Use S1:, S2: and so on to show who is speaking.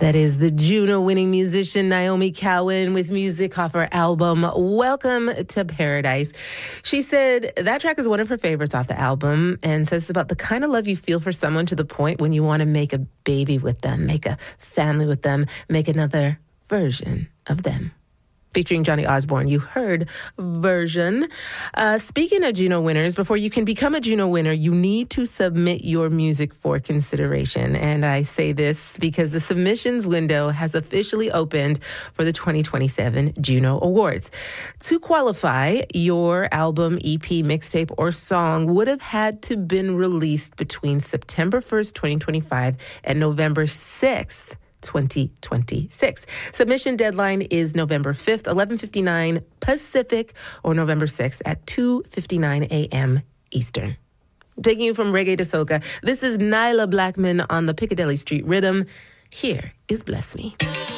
S1: That is the Juno-winning musician Naomi Cowan with music off her album, Welcome to Paradise. She said that track is one of her favorites off the album and says it's about the kind of love you feel for someone to the point when you want to make a baby with them, make a family with them, make another version of them. Featuring Johnny Osborne, you heard Version. Speaking of Juno winners, before you can become a Juno winner, you need to submit your music for consideration. And I say this because the submissions window has officially opened for the 2027 Juno Awards. To qualify, your album, EP, mixtape, or song would have had to been released between September 1st, 2025 and November 6th, 2026. Submission deadline is November 5th, 11:59 Pacific, or November 6th at 2:59 a.m. Eastern. Taking you from reggae to soca, this is Nyla Blackman on the Piccadilly Street Rhythm. Here is Bless Me.